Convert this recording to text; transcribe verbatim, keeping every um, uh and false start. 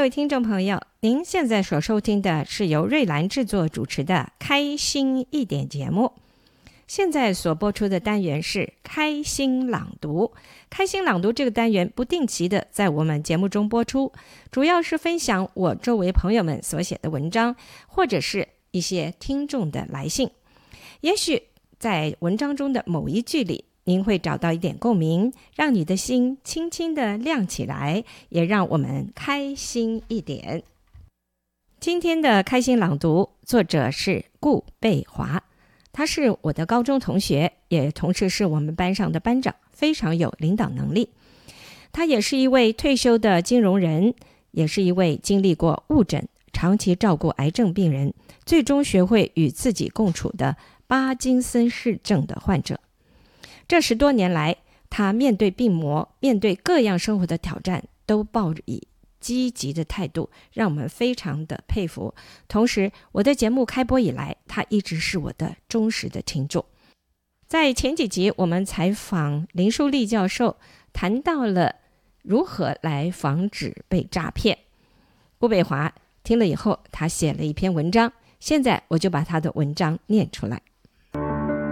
位听众朋友，您现在所收听的是由瑞兰制作主持的开心一点节目。现在所播出的单元是开心朗读。开心朗读这个单元不定期的在我们节目中播出，主要是分享我周围朋友们所写的文章，或者是一些听众的来信。也许在文章中的某一句里，您会找到一点共鸣，让你的心轻轻地亮起来，也让我们开心一点。今天的开心朗读作者是顾贝华，他是我的高中同学，也同时是我们班上的班长，非常有领导能力。他也是一位退休的金融人，也是一位经历过误诊、长期照顾癌症病人，最终学会与自己共处的巴金森氏症的患者。这十多年来，他面对病魔，面对各样生活的挑战，都抱以积极的态度，让我们非常的佩服。同时，我的节目开播以来，他一直是我的忠实的听众。在前几集，我们采访林淑丽教授，谈到了如何来防止被诈骗。顾贝华听了以后，他写了一篇文章，现在我就把他的文章念出来。